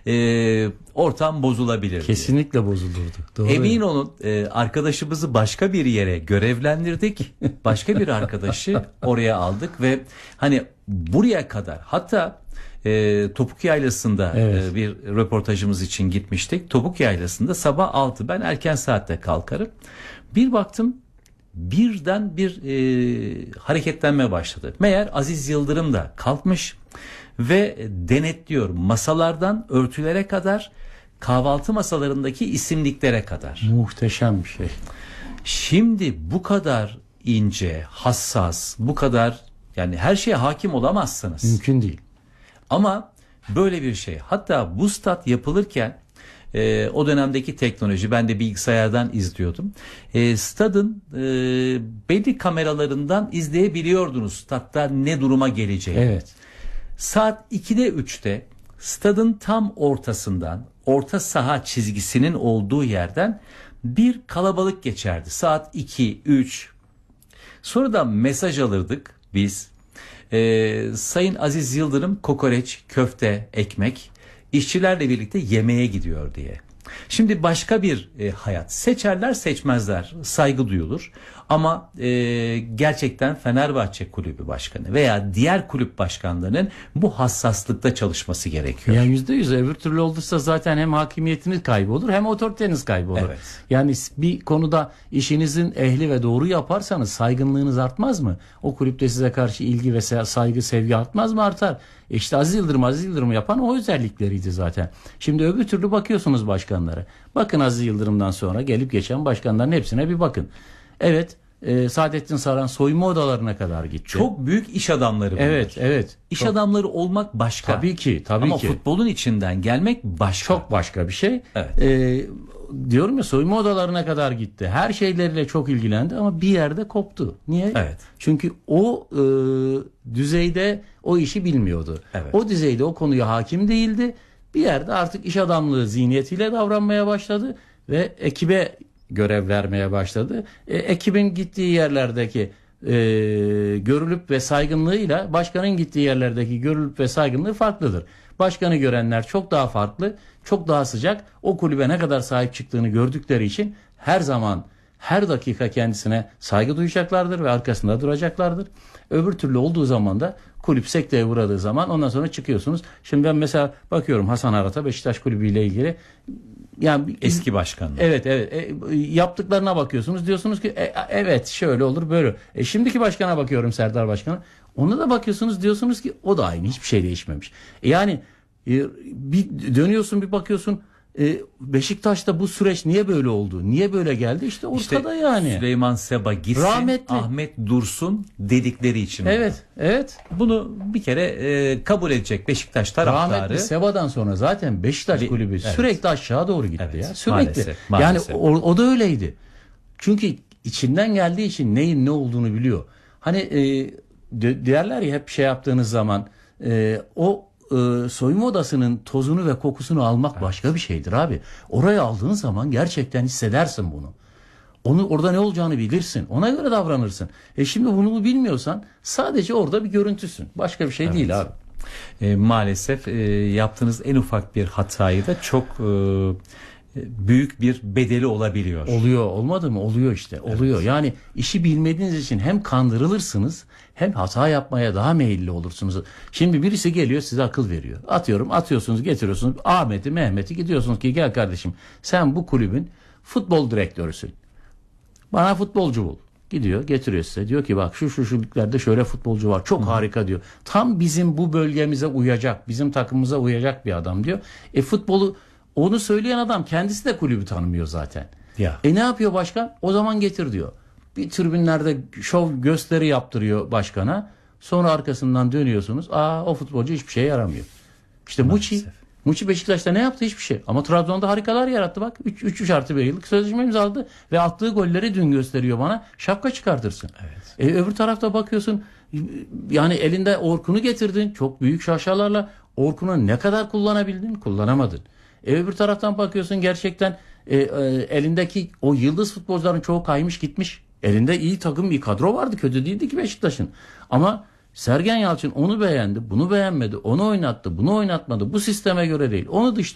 ortam bozulabilir. Kesinlikle bozulurdu. Doğru. Emin olun arkadaşımızı başka bir yere görevlendirdik. Başka bir arkadaşı oraya aldık ve hani buraya kadar, hatta Topuk Yaylası'nda bir röportajımız için gitmiştik. Topuk Yaylası'nda sabah 6, ben erken saatte kalkarım. Bir baktım birden bir hareketlenme başladı. Meğer Aziz Yıldırım da kalkmış ve denetliyor, masalardan örtülere kadar, kahvaltı masalarındaki isimliklere kadar. Muhteşem bir şey. Şimdi bu kadar ince, hassas, bu kadar, yani her şeye hakim olamazsınız. Mümkün değil. Ama böyle bir şey. Hatta bu stat yapılırken o dönemdeki teknoloji, ben de bilgisayardan izliyordum. Stadın belli kameralarından izleyebiliyordunuz statta ne duruma geleceğini. Evet. Saat 2'de 3'te stadın tam ortasından, orta saha çizgisinin olduğu yerden bir kalabalık geçerdi. Saat 2, 3. Sonra da mesaj alırdık biz. Sayın Aziz Yıldırım kokoreç, köfte, ekmek işçilerle birlikte yemeğe gidiyor diye. Şimdi başka bir hayat. Seçerler seçmezler, saygı duyulur. Ama gerçekten Fenerbahçe Kulübü Başkanı veya diğer kulüp başkanlarının bu hassaslıkta çalışması gerekiyor. Yani %100, öbür türlü olursa zaten hem hakimiyetiniz kaybolur hem otoriteniz kaybolur. Evet. Yani bir konuda işinizin ehli ve doğru yaparsanız saygınlığınız artmaz mı? O kulüpte size karşı ilgi ve saygı, sevgi artmaz mı? Artar. İşte Aziz Yıldırım yapan o özellikleriydi zaten. Şimdi öbür türlü bakıyorsunuz başkanlara. Bakın Aziz Yıldırım'dan sonra gelip geçen başkanların hepsine bir bakın. Evet, Saadettin Saran soyunma odalarına kadar gitti. Çok büyük iş adamları bunlar. Evet. İş adamları olmak başka. Tabii ki. Ama futbolun içinden gelmek başka. Çok başka bir şey. Evet. Diyorum ya, soyunma odalarına kadar gitti. Her şeyleriyle çok ilgilendi ama bir yerde koptu. Niye? Evet. Çünkü o düzeyde o işi bilmiyordu. Evet. O düzeyde o konuya hakim değildi. Bir yerde artık iş adamlığı zihniyetiyle davranmaya başladı ve ekibe görev vermeye başladı. Ekibin gittiği yerlerdeki görülüp ve saygınlığıyla başkanın gittiği yerlerdeki görülüp ve saygınlığı farklıdır. Başkanı görenler çok daha farklı, çok daha sıcak. O kulübe ne kadar sahip çıktığını gördükleri için her zaman, her dakika kendisine saygı duyacaklardır ve arkasında duracaklardır. Öbür türlü olduğu zaman da kulüp sekteye uğradığı zaman ondan sonra çıkıyorsunuz. Şimdi ben mesela bakıyorum Hasan Arat'a, Beşiktaş Kulübü ile ilgili, yani eski başkanlar. Evet. Yaptıklarına bakıyorsunuz. Diyorsunuz ki evet şöyle olur böyle. Şimdiki başkana bakıyorum, Serdar Başkan'a. Ona da bakıyorsunuz, diyorsunuz ki o da aynı, hiçbir şey değişmemiş. Yani bir dönüyorsun, bir bakıyorsun, Beşiktaş'ta bu süreç niye böyle oldu? Niye böyle geldi? İşte ortada yani. Süleyman Seba gitsin, rahmetli Ahmet Dursun dedikleri için. Evet. Bunu bir kere kabul edecek Beşiktaş taraftarı. Rahmetli Seba'dan sonra zaten Beşiktaş Kulübü sürekli aşağı doğru gitti ya. Sürekli. Maalesef. Yani o da öyleydi. Çünkü içinden geldiği için neyin ne olduğunu biliyor. Hani derler ya, hep şey yaptığınız zaman soyunma odasının tozunu ve kokusunu almak başka bir şeydir abi. Oraya aldığın zaman gerçekten hissedersin bunu. Orada ne olacağını bilirsin. Ona göre davranırsın. Şimdi bunu bilmiyorsan sadece orada bir görüntüsün. Başka bir şey değil abi. Maalesef yaptığınız en ufak bir hatayı da çok büyük bir bedeli olabiliyor. Oluyor, olmadı mı? Oluyor işte. Oluyor. Evet. Yani işi bilmediğiniz için hem kandırılırsınız hem hata yapmaya daha meyilli olursunuz. Şimdi birisi geliyor, size akıl veriyor. Atıyorsunuz, getiriyorsunuz. Ahmet'i, Mehmet'i, gidiyorsunuz ki gel kardeşim, sen bu kulübün futbol direktörüsün. Bana futbolcu bul. Gidiyor, getiriyor size. Diyor ki bak şu liglerde şöyle futbolcu var. Çok harika diyor. Tam bizim bu bölgemize uyacak, bizim takımımıza uyacak bir adam diyor. Futbolu onu söyleyen adam kendisi de kulübü tanımıyor zaten. Ya. Ne yapıyor başkan? O zaman getir diyor. Bir tribünlerde şov gösteri yaptırıyor başkana. Sonra arkasından dönüyorsunuz. O futbolcu hiçbir şeye yaramıyor. İşte Muçi Beşiktaş'ta ne yaptı? Hiçbir şey. Ama Trabzon'da harikalar yarattı bak. 3+1 yıllık sözleşme imzaladı. Ve attığı golleri dün gösteriyor bana. Şapka çıkartırsın. Evet. Öbür tarafta bakıyorsun, yani elinde Orkun'u getirdin. Çok büyük şaşalarla Orkun'u ne kadar kullanabildin? Kullanamadın. Öbür taraftan bakıyorsun, gerçekten elindeki o yıldız futbolcuların çoğu kaymış gitmiş. Elinde iyi takım, bir kadro vardı. Kötü değildi ki Beşiktaş'ın. Ama Sergen Yalçın onu beğendi, bunu beğenmedi, onu oynattı, bunu oynatmadı. Bu sisteme göre değil. Onu dışladı.